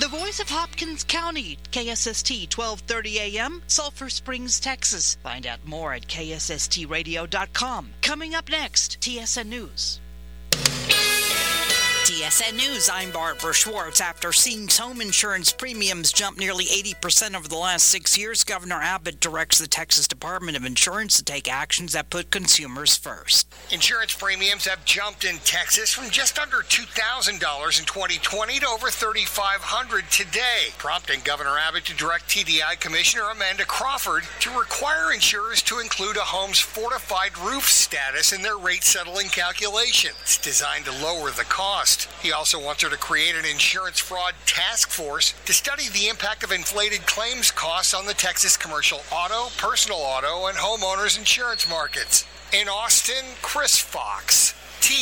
voice of Hopkins County, KSST 1230 AM, Sulphur Springs, Texas. Find out more at ksstradio.com. Coming up next, TSN News. TSN News, I'm Barbara Schwartz. After seeing home insurance premiums jump nearly 80% over the last 6 years, Governor Abbott directs the Texas Department of Insurance to take actions that put consumers first. Insurance premiums have jumped in Texas from just under $2,000 in 2020 to over $3,500 today, prompting Governor Abbott to direct TDI Commissioner Amanda Crawford to require insurers to include a home's fortified roof status in their rate settling calculation. It's designed to lower the cost. He also wants her to create an insurance fraud task force to study the impact of inflated claims costs on the Texas commercial auto, personal auto, and homeowners insurance markets. In Austin, Chris Fox,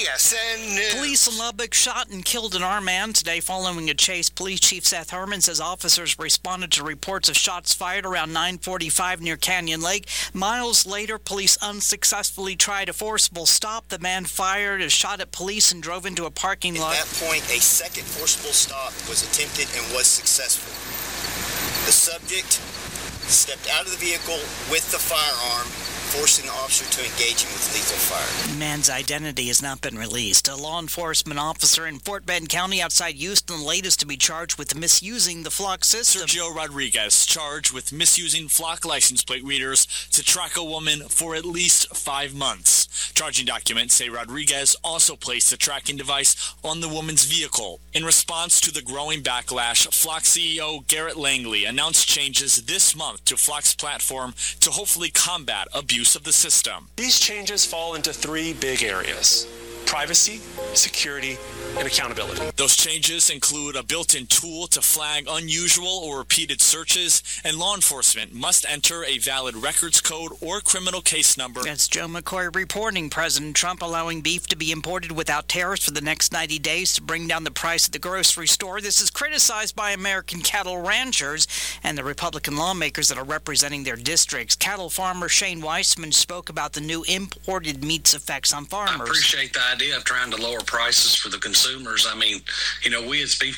TSN News. Police in Lubbock shot and killed an armed man today following a chase. Police Chief Seth Herman says officers responded to reports of shots fired around 9:45 near Canyon Lake. Miles later, police unsuccessfully tried a forcible stop. The man fired a shot at police and drove into a parking lot. At that point, a second forcible stop was attempted and was successful. The subject stepped out of the vehicle with the firearm, forcing the officer to engage him with lethal fire. The man's identity has not been released. A law enforcement officer in Fort Bend County outside Houston, latest to be charged with misusing the Flock system. Sergio Rodriguez charged with misusing Flock license plate readers to track a woman for at least 5 months. Charging documents say Rodriguez also placed the tracking device on the woman's vehicle. In response to the growing backlash, Flock CEO Garrett Langley announced changes this month to Flock's platform to hopefully combat abuse of the system. These changes fall into 3 big areas: privacy, security, and accountability. Those changes include a built-in tool to flag unusual or repeated searches, and law enforcement must enter a valid records code or criminal case number. That's Joe McCoy reporting. President Trump allowing beef to be imported without tariffs for the next 90 days to bring down the price at the grocery store. This is criticized by American cattle ranchers and the Republican lawmakers that are representing their districts. Cattle farmer Shane Weissman spoke about the new imported meat's effects on farmers. I appreciate the idea of trying to lower prices for the consumers. I mean, we as beef